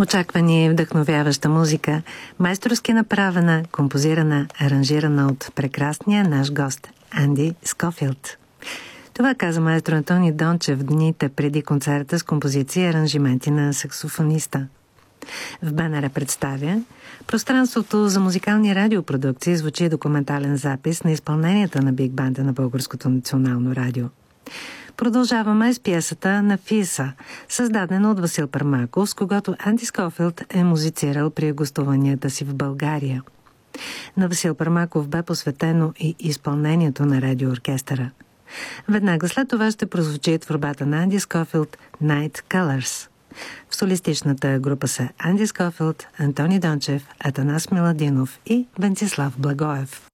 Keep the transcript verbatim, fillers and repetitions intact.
Очаква ни вдъхновяваща музика, майсторски направена, композирана, аранжирана от прекрасния наш гост Анди Скофилд. Това каза майстор Антони Дончев дните преди концерта с композиции и аранжименти на саксофониста. В Бенера представя пространството за музикални радиопродукции, звучи документален запис на изпълненията на биг банда на Българското национално радио. Продължаваме с пиесата на Фиса, създадена от Васил Пармаков, с когото Анди Скофилд е музицирал при гостуванията си в България. На Васил Пармаков бе посветено и изпълнението на радиооркестъра. Веднага след това ще прозвучи творбата на Анди Скофилд «Night Colors». В солистичната група са Анди Скофилд, Антони Дончев, Атанас Миладинов и Венцислав Благоев.